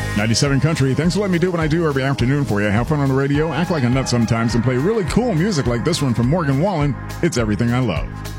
97 Country, thanks for letting me do what I do every afternoon for you. Have fun on the radio, act like a nut sometimes, and play really cool music like this one from Morgan Wallen. It's Everything I Love.